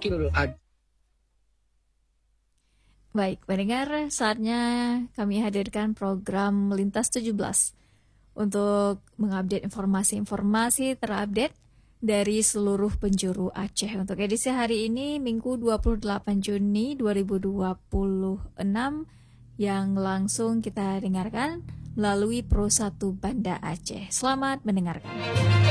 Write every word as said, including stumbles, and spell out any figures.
Wakil Ad. Baik, pendengar, saatnya kami hadirkan program Lintas tujuh belas untuk mengupdate informasi-informasi terupdate dari seluruh penjuru Aceh. Untuk edisi hari ini, Minggu dua puluh delapan Juni dua ribu dua puluh enam, yang langsung kita dengarkan melalui Pro satu Banda Aceh. Selamat mendengarkan.